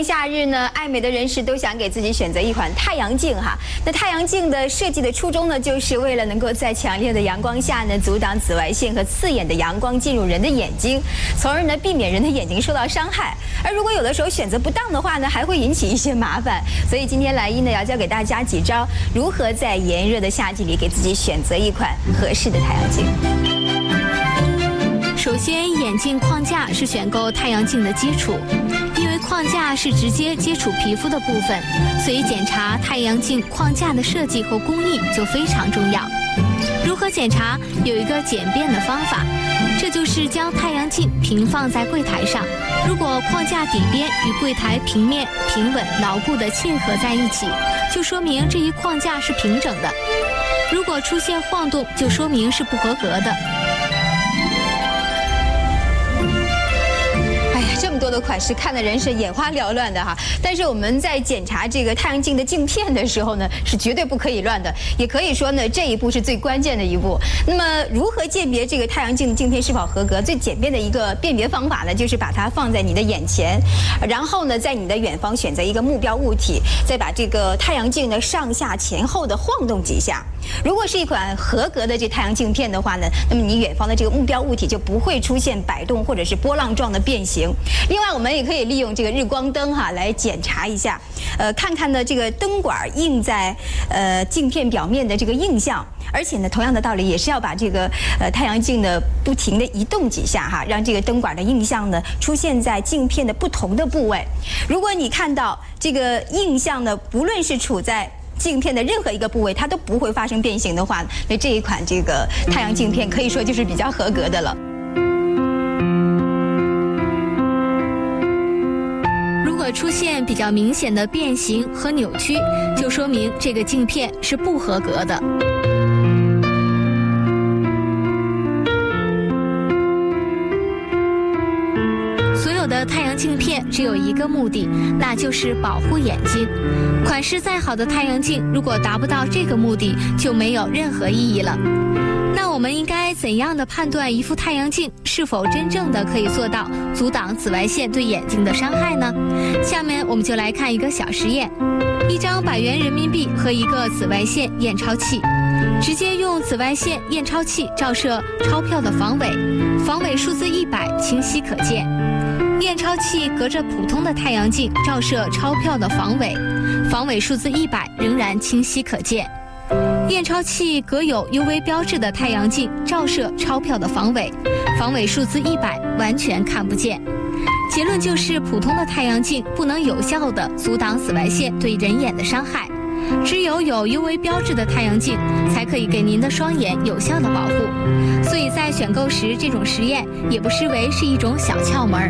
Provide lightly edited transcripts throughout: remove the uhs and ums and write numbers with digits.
年夏日呢，爱美的人士都想给自己选择一款太阳镜哈。那太阳镜的设计的初衷呢，就是为了能够在强烈的阳光下呢，阻挡紫外线和刺眼的阳光进入人的眼睛，从而呢避免人的眼睛受到伤害。而如果有的时候选择不当的话呢，还会引起一些麻烦。所以今天来一呢要教给大家几招，如何在炎热的夏季里给自己选择一款合适的太阳镜。 首先，眼镜框架是选购太阳镜的基础，因为框架是直接接触皮肤的部分，所以检查太阳镜框架的设计和工艺就非常重要。如何检查？有一个简便的方法，这就是将太阳镜平放在柜台上，如果框架底边与柜台平面平稳牢固地嵌合在一起，就说明这一框架是平整的；如果出现晃动，就说明是不合格的。 这么多的款式，看的人是眼花缭乱的哈。但是我们在检查这个太阳镜的镜片的时候呢，是绝对不可以乱的。也可以说呢，这一步是最关键的一步。那么，如何鉴别这个太阳镜的镜片是否合格？最简便的一个辨别方法呢，就是把它放在你的眼前，然后呢，在你的远方选择一个目标物体，再把这个太阳镜呢上下前后的晃动几下。如果是一款合格的这太阳镜片的话呢，那么你远方的这个目标物体就不会出现摆动或者是波浪状的变形。 另外，我们也可以利用这个日光灯哈来检查一下，看看呢这个灯管映在镜片表面的这个映像，而且呢同样的道理也是要把这个太阳镜呢不停地移动几下哈，让这个灯管的映像呢出现在镜片的不同的部位。如果你看到这个映像呢，不论是处在 镜片的任何一个部位，它都不会发生变形的话，那这一款这个太阳镜片可以说就是比较合格的了。 如果出现比较明显的变形和扭曲，就说明这个镜片是不合格的。所有的太阳镜片只有一个目的，那就是保护眼睛。款式再好的太阳镜，如果达不到这个目的，就没有任何意义了。 那我们应该怎样的判断一副太阳镜是否真正的可以做到阻挡紫外线对眼睛的伤害呢？下面我们就来看一个小实验：一张100元人民币和一个紫外线验钞器，直接用紫外线验钞器照射钞票的防伪，防伪数字100清晰可见；验钞器隔着普通的太阳镜照射钞票的防伪，防伪数字100仍然清晰可见。 验钞器隔有 UV 标志的太阳镜照射钞票的防伪，防伪数字100完全看不见。结论就是，普通的太阳镜不能有效地阻挡紫外线对人眼的伤害，只有 UV 标志的太阳镜才可以给您的双眼有效的保护。所以在选购时，这种实验也不失为是一种小窍门。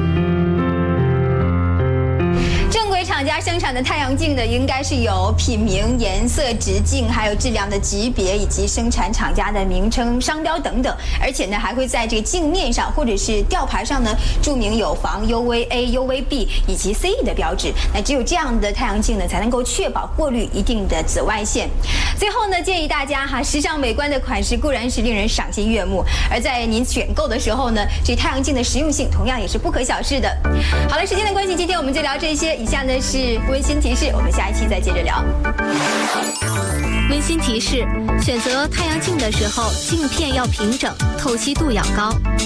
正规厂家生产的太阳镜呢，应该是有品名、颜色、直径，还有质量的级别，以及生产厂家的名称、商标等等。而且呢，还会在这个镜面上或者是吊牌上呢，注明有防 UVA、UVB 以及 CE 的标志。那只有这样的太阳镜呢，才能够确保过滤一定的紫外线。最后呢，建议大家哈，时尚美观的款式固然是令人赏心悦目，而在您选购的时候呢，这太阳镜的实用性同样也是不可小视的。好了，时间的关系，今天我们就聊这些。 以下呢是温馨提示，我们下一期再接着聊。 温馨提示：选择太阳镜的时候，镜片要平整，透析度要高。